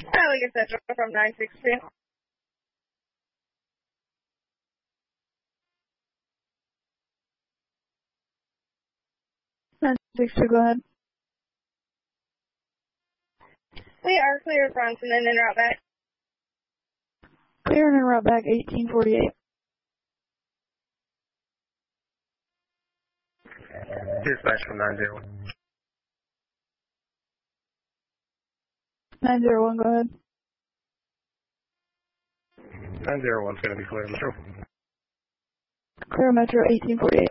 Allegan Central from 962. 962, go ahead. We are clear Bronson and en route back. Clear and en route back, 1848. Dispatch from 901. 901, go ahead. 901's going to be clear, Metro. Clear Metro, 1848.